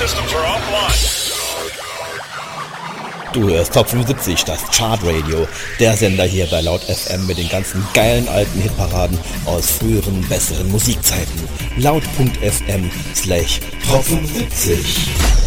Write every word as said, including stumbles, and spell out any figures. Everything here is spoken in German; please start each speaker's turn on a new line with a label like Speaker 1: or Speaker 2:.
Speaker 1: systems are offline.
Speaker 2: Du hörst Top fünfundsiebzig, das Chartradio, der Sender hier bei Laut F M mit den ganzen geilen alten Hitparaden aus früheren, besseren Musikzeiten. Laut.fm slash Top fünfundsiebzig.